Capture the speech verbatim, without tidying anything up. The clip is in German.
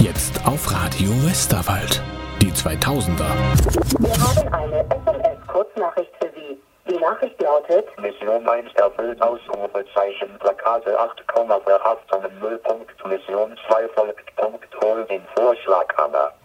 Jetzt auf Radio Westerwald. Die zweitausender. Wir haben eine S M S-Kurznachricht für Sie. Die Nachricht lautet: Mission eins erfüllt, Ausrufezeichen, Plakate acht, Verhaftungen null. Mission zwei folgt, Punkt, hol den Vorschlaghammer.